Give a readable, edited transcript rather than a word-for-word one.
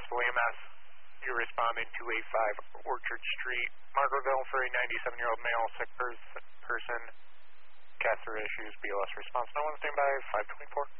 Knoxville EMS. You're responding to a 5 Orchard Street, Margaretville, for a 97-year-old male sick person. Catheter issues, BLS response. No one standby, 524.